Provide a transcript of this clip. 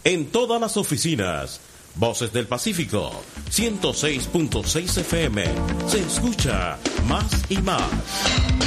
En todas las oficinas. Voces del Pacífico, 106.6 FM. Se escucha más y más.